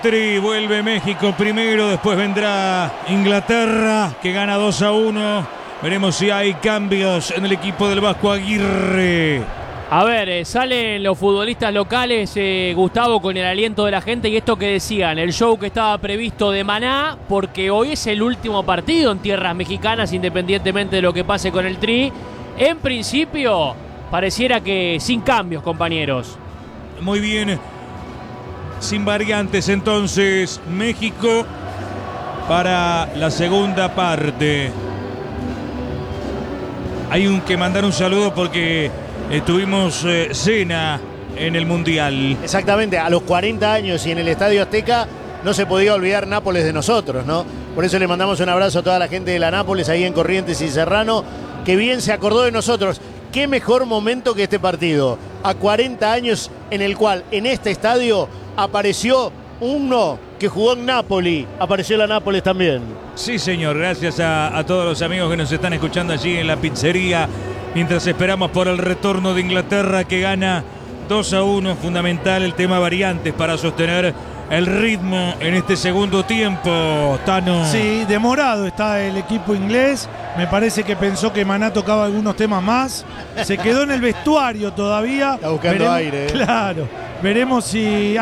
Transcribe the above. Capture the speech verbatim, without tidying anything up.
Tri, vuelve México primero, después vendrá Inglaterra, que gana dos a uno. Veremos si hay cambios en el equipo del Vasco Aguirre. A ver, eh, salen los futbolistas locales, eh, Gustavo, con el aliento de la gente y esto que decían, el show que estaba previsto de Maná, porque hoy es el último partido en tierras mexicanas, independientemente de lo que pase con el Tri. En principio, pareciera que sin cambios, compañeros. Muy bien, sin variantes entonces, México para la segunda parte. Hay un que mandar un saludo porque eh, tuvimos eh, cena en el Mundial. Exactamente, a los cuarenta años y en el Estadio Azteca no se podía olvidar Nápoles de nosotros, ¿no? Por eso le mandamos un abrazo a toda la gente de la Nápoles ahí en Corrientes y Serrano, que bien se acordó de nosotros. Qué mejor momento que este partido, a cuarenta años, en el cual en este estadio apareció uno que jugó en Nápoles, apareció la Nápoles también. Sí, señor, gracias a, a todos los amigos que nos están escuchando allí en la pizzería, mientras esperamos por el retorno de Inglaterra, que gana dos a uno, fundamental el tema variantes para sostener el ritmo en este segundo tiempo, Tano. Sí, demorado está el equipo inglés. Me parece que pensó que Maná tocaba algunos temas más. Se quedó en el vestuario todavía. Está buscando Veremos, aire. ¿eh? Claro. Veremos si